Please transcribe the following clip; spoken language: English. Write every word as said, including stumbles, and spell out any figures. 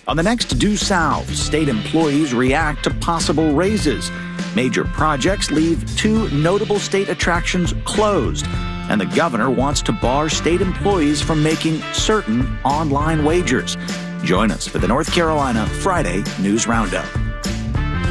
On the next Due South, state employees react to possible raises. Major projects leave two notable state attractions closed. And the governor wants to bar state employees from making certain online wagers. Join us for the North Carolina Friday News Roundup.